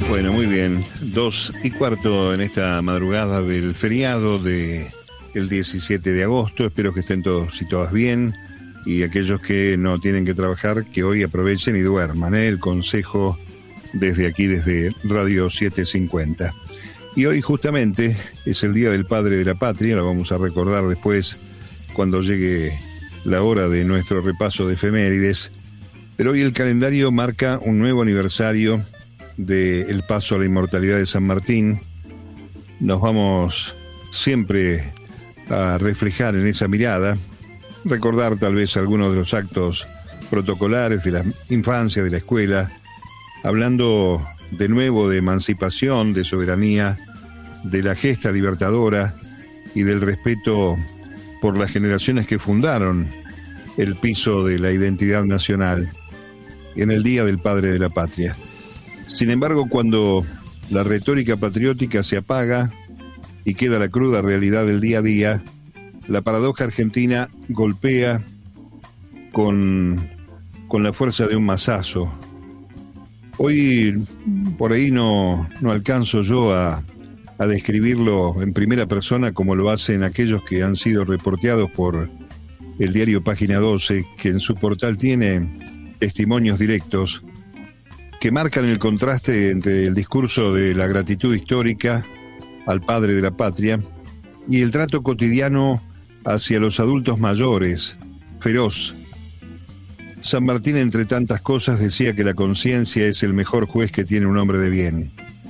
Bueno, muy bien. 2:15 en esta madrugada del feriado del 17 de agosto. Espero que estén todos y todas bien. Y aquellos que no tienen que trabajar, que hoy aprovechen y duerman, ¿eh? El consejo desde aquí, desde Radio 750. Y hoy justamente es el Día del Padre de la Patria. Lo vamos a recordar después cuando llegue la hora de nuestro repaso de efemérides. Pero hoy el calendario marca un nuevo aniversario del paso a la inmortalidad de San Martín. Nos vamos siempre a reflejar en esa mirada, recordar tal vez algunos de los actos protocolares de la infancia, de la escuela, hablando de nuevo de emancipación, de soberanía, de la gesta libertadora y del respeto por las generaciones que fundaron el piso de la identidad nacional en el Día del Padre de la Patria. Sin embargo, cuando la retórica patriótica se apaga y queda la cruda realidad del día a día, la paradoja argentina golpea con la fuerza de un mazazo. Hoy, por ahí no alcanzo yo a describirlo en primera persona como lo hacen aquellos que han sido reporteados por el diario Página 12, que en su portal tiene testimonios directos que marcan el contraste entre el discurso de la gratitud histórica al padre de la patria y el trato cotidiano hacia los adultos mayores, feroz. San Martín, entre tantas cosas, decía que la conciencia es el mejor juez que tiene un hombre de bien.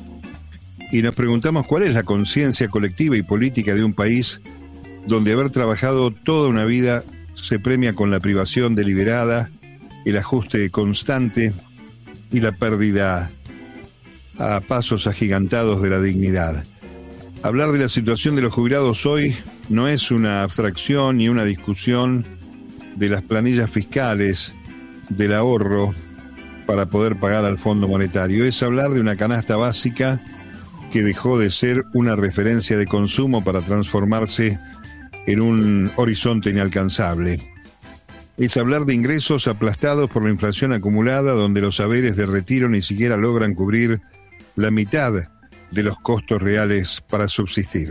Y nos preguntamos cuál es la conciencia colectiva y política de un país donde haber trabajado toda una vida se premia con la privación deliberada, el ajuste constante y la pérdida a pasos agigantados de la dignidad. Hablar de la situación de los jubilados hoy no es una abstracción ni una discusión de las planillas fiscales, del ahorro para poder pagar al Fondo Monetario. Es hablar de una canasta básica que dejó de ser una referencia de consumo para transformarse en un horizonte inalcanzable. Es hablar de ingresos aplastados por la inflación acumulada, donde los haberes de retiro ni siquiera logran cubrir la mitad de los costos reales para subsistir.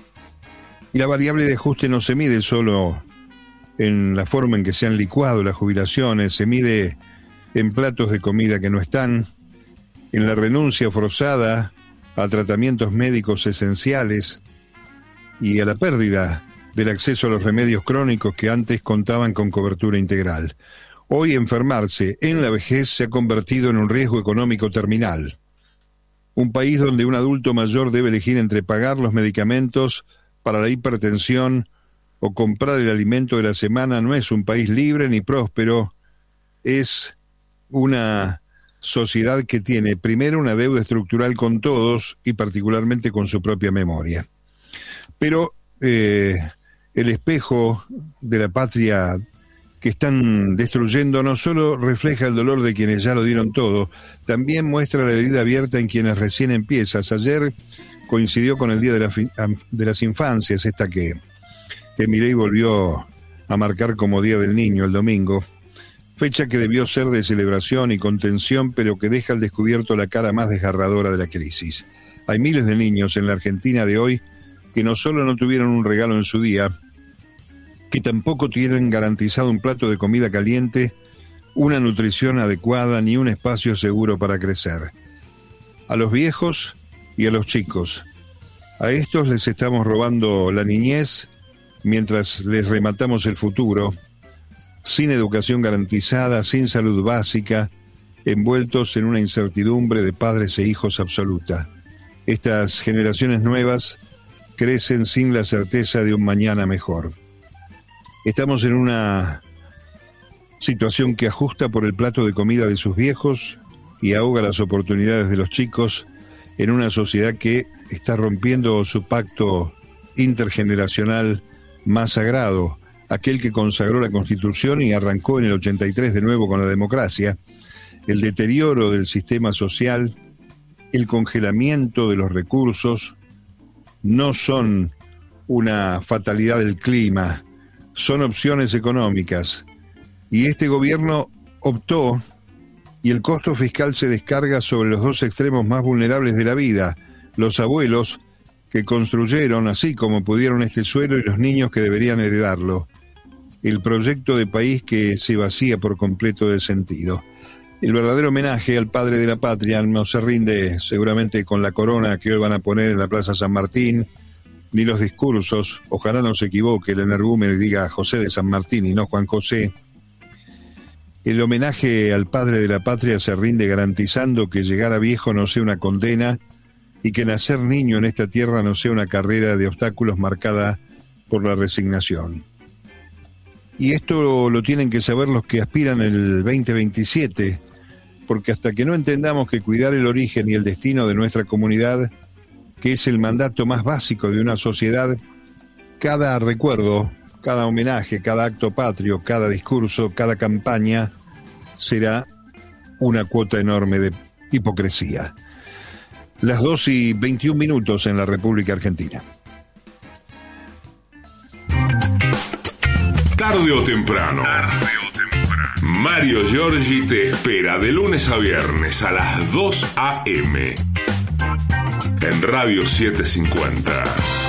Y la variable de ajuste no se mide solo en la forma en que se han licuado las jubilaciones, se mide en platos de comida que no están, en la renuncia forzada a tratamientos médicos esenciales y a la pérdida del acceso a los remedios crónicos que antes contaban con cobertura integral. Hoy enfermarse en la vejez se ha convertido en un riesgo económico terminal. Un país donde un adulto mayor debe elegir entre pagar los medicamentos para la hipertensión o comprar el alimento de la semana no es un país libre ni próspero, es una sociedad que tiene primero una deuda estructural con todos y particularmente con su propia memoria. Pero el espejo de la patria que están destruyendo no solo refleja el dolor de quienes ya lo dieron todo, también muestra la herida abierta en quienes recién empiezan. Ayer coincidió con el Día de las Infancias, esta que Milei volvió a marcar como Día del Niño el domingo, fecha que debió ser de celebración y contención, pero que deja al descubierto la cara más desgarradora de la crisis. Hay miles de niños en la Argentina de hoy que no solo no tuvieron un regalo en su día, que tampoco tienen garantizado un plato de comida caliente, una nutrición adecuada ni un espacio seguro para crecer. A los viejos y a los chicos, a estos les estamos robando la niñez mientras les rematamos el futuro, sin educación garantizada, sin salud básica, envueltos en una incertidumbre de padres e hijos absoluta. Estas generaciones nuevas crecen sin la certeza de un mañana mejor. Estamos en una situación que ajusta por el plato de comida de sus viejos y ahoga las oportunidades de los chicos en una sociedad que está rompiendo su pacto intergeneracional más sagrado, aquel que consagró la Constitución y arrancó en el 83 de nuevo con la democracia. El deterioro del sistema social, el congelamiento de los recursos, no son una fatalidad del clima, son opciones económicas. Y este gobierno optó y el costo fiscal se descarga sobre los dos extremos más vulnerables de la vida, los abuelos que construyeron así como pudieron este suelo y los niños que deberían heredarlo. El proyecto de país que se vacía por completo de sentido. El verdadero homenaje al padre de la patria no se rinde seguramente con la corona que hoy van a poner en la Plaza San Martín, ni los discursos, ojalá no se equivoque el energúmeno y diga José de San Martín y no Juan José. El homenaje al padre de la patria se rinde garantizando que llegar a viejo no sea una condena y que nacer niño en esta tierra no sea una carrera de obstáculos marcada por la resignación. Y esto lo tienen que saber los que aspiran el 2027, porque hasta que no entendamos que cuidar el origen y el destino de nuestra comunidad, que es el mandato más básico de una sociedad, cada recuerdo, cada homenaje, cada acto patrio, cada discurso, cada campaña, será una cuota enorme de hipocresía. Las 2:21 en la República Argentina. Tarde o temprano. Mario Giorgi te espera de lunes a viernes a las 2 a.m. en Radio 750.